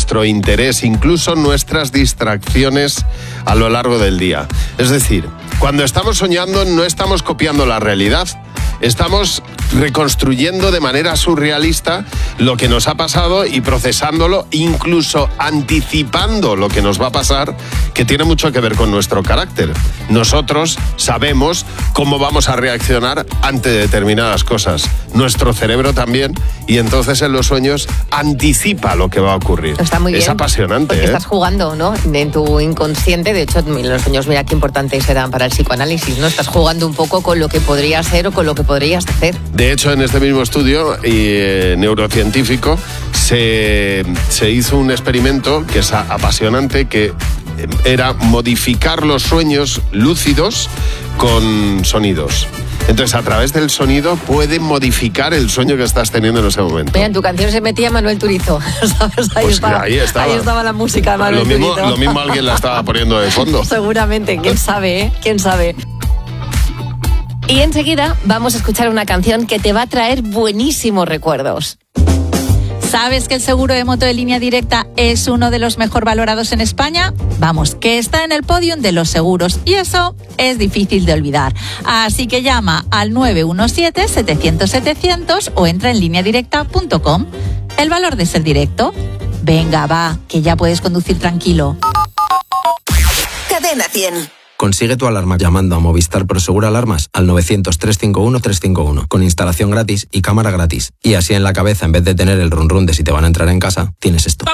nuestro interés, incluso nuestras distracciones a lo largo del día. Es decir, cuando estamos soñando no estamos copiando la realidad, estamos reconstruyendo de manera surrealista lo que nos ha pasado y procesándolo, incluso anticipando lo que nos va a pasar, que tiene mucho que ver con nuestro carácter. Nosotros sabemos cómo vamos a reaccionar ante determinadas cosas. Nuestro cerebro también, y entonces en los sueños anticipa lo que va a ocurrir. Está muy bien. Es apasionante. Porque estás jugando, ¿no? En tu inconsciente. De hecho, los sueños, mira qué importantes serán para el psicoanálisis, ¿no? Estás jugando un poco con lo que podría ser o con lo que podrías hacer. De hecho, en este mismo estudio neurocientífico se hizo un experimento que es apasionante, que era modificar los sueños lúcidos con sonidos. Entonces, a través del sonido puede modificar el sueño que estás teniendo en ese momento. Mira, en tu canción se metía Manuel Turizo, ¿sabes? Ahí estaba la música de Manuel Turizo. Lo mismo alguien la estaba poniendo de fondo. Seguramente, quién sabe, ¿eh? Quién sabe. Y enseguida vamos a escuchar una canción que te va a traer buenísimos recuerdos. ¿Sabes que el seguro de moto de Línea Directa es uno de los mejor valorados en España? Vamos, que está en el podium de los seguros, y eso es difícil de olvidar. Así que llama al 917-700-700 o entra en lineadirecta.com. El valor de ser directo. Venga, va, que ya puedes conducir tranquilo. Cadena 100. Consigue tu alarma llamando a Movistar Prosegur Alarmas al 900-351-351 con instalación gratis y cámara gratis. Y así en la cabeza, en vez de tener el run run de si te van a entrar en casa, tienes esto.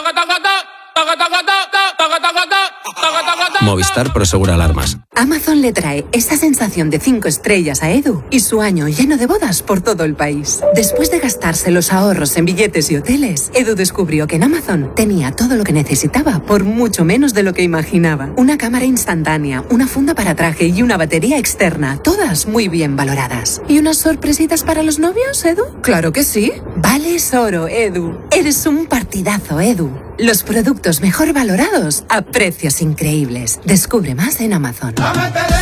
Movistar Prosegur Alarmas. Amazon le trae esa sensación de 5 estrellas a Edu y su año lleno de bodas por todo el país. Después de gastarse los ahorros en billetes y hoteles, Edu descubrió que en Amazon tenía todo lo que necesitaba por mucho menos de lo que imaginaba. Una cámara instantánea, una funda para traje y una batería externa, todas muy bien valoradas. ¿Y unas sorpresitas para los novios, Edu? ¡Claro que sí! Vales oro, Edu. Eres un partidazo, Edu. Los productos mejor valorados a precios increíbles. Descubre más en Amazon.